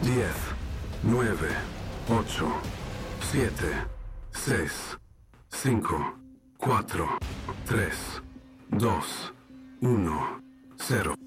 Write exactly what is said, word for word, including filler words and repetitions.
diez, nueve, ocho, siete, seis, cinco, cuatro, tres, dos, uno, cero.